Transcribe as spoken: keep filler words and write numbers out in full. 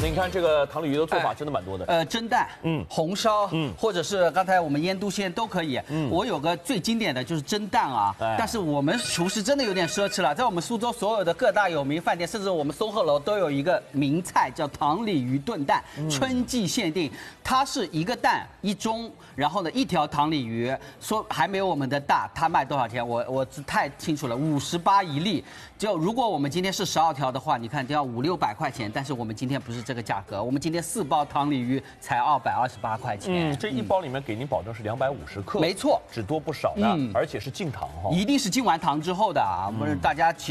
你看这个糖鲤鱼的做法真的蛮多的。 呃，蒸蛋， 嗯， 红烧， 嗯， 或者是刚才我们腌笃鲜都可以。嗯，我有个最经典的就是蒸蛋啊，但是我们厨师真的有点奢侈了，在我们苏州所有的各大有名饭店，甚至我们松鹤楼都有一个名菜叫糖鲤鱼炖蛋，春季限定，它是一个蛋一盅，然后呢一条糖鲤鱼，说还没有我们的大，它卖多少钱？我我太清楚了，五十八一粒。就如果我们今天是十二条的话，你看就要五六百块钱，但是我们今天不是这个价格，我们今天四包糖鲤鱼才二百二十八块钱。 嗯，这一包里面给您保证是两百五十克， 没错， 只多不少的，而且是净糖哈， 一定是进完糖之后的啊，不是大家其。